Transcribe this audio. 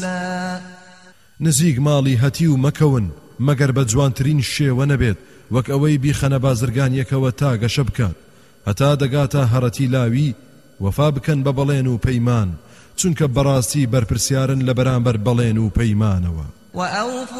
رسولا نزیک ماڵی هەتی و مەکەون مەگەر بە جوانترین شێوە نەبێت وەک ئەوەی بیخەنە بازرگانیەکەوە تا گەشە بکات هەتا دەگاتە هەڕەتی لاوی وەفا بکەن بە بەڵێن و پەیمان چونکە بەڕاستی بەرپرسیارن لە بەرامبەر بەڵێن و پەیمانەوە.